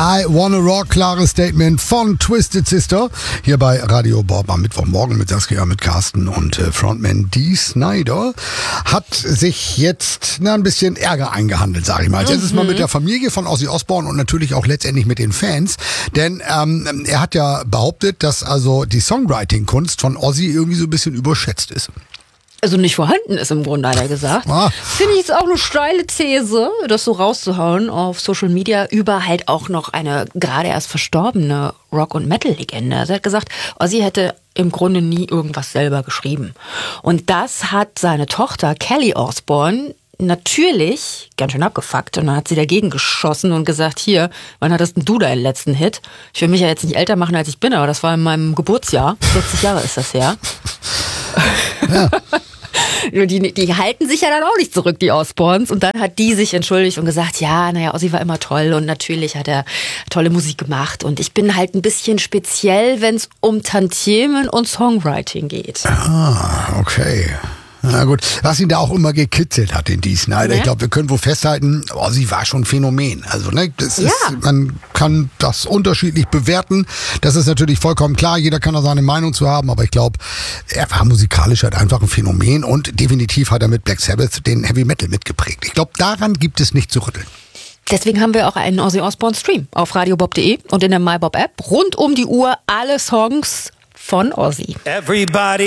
I Wanna Rock, klares Statement von Twisted Sister. Hier bei Radio Bob am Mittwochmorgen mit Saskia, mit Carsten und Frontman Dee Snider. Hat sich jetzt ein bisschen Ärger eingehandelt, sag ich mal. Jetzt ist mal mit der Familie von Ozzy Osbourne und natürlich auch letztendlich mit den Fans. Denn er hat ja behauptet, dass also die Songwriting-Kunst von Ozzy irgendwie so ein bisschen überschätzt ist. Also nicht vorhanden ist im Grunde, hat er gesagt. Finde ich jetzt auch eine steile These, das so rauszuhauen auf Social Media über halt auch noch eine gerade erst verstorbene Rock- und Metal-Legende. Also er hat gesagt, Ozzy hätte im Grunde nie irgendwas selber geschrieben. Und das hat seine Tochter Kelly Osbourne natürlich ganz schön abgefuckt. Und dann hat sie dagegen geschossen und gesagt, hier, wann hattest denn du deinen letzten Hit? Ich will mich ja jetzt nicht älter machen, als ich bin, aber das war in meinem Geburtsjahr. 40 Jahre ist das her. Ja. Die halten sich ja dann auch nicht zurück, die Osbournes. Und dann hat die sich entschuldigt und gesagt, ja, naja, Ozzy war immer toll und natürlich hat er tolle Musik gemacht. Und ich bin halt ein bisschen speziell, wenn es um Tantiemen und Songwriting geht. Ah, okay. Na gut, was ihn da auch immer gekitzelt hat, den Dee Snider. Ja. Ich glaube, wir können wohl festhalten, Ozzy war schon ein Phänomen. Also, ne, das ist, man kann das unterschiedlich bewerten. Das ist natürlich vollkommen klar. Jeder kann da seine Meinung zu haben. Aber ich glaube, er war musikalisch halt einfach ein Phänomen. Und definitiv hat er mit Black Sabbath den Heavy Metal mitgeprägt. Ich glaube, daran gibt es nicht zu rütteln. Deswegen haben wir auch einen Ozzy Osbourne Stream auf radiobob.de und in der MyBob App. Rund um die Uhr alle Songs von Ozzy. Everybody.